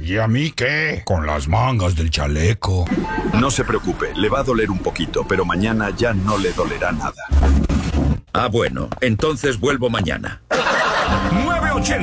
¿Y a mí qué? Con las mangas del chaleco. No se preocupe, le va a doler un poquito, pero mañana ya no le dolerá nada. Ah, bueno, entonces vuelvo mañana. 980